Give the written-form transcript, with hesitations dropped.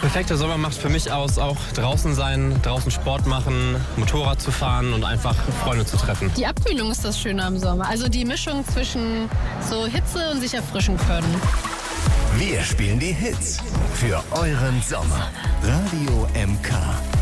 Perfekter Sommer macht für mich aus, auch draußen sein, draußen Sport machen, Motorrad zu fahren und einfach Freunde zu treffen. Die Abkühlung ist das Schöne am Sommer. Also die Mischung zwischen so Hitze und sich erfrischen können. Wir spielen die Hits für euren Sommer. Radio MK.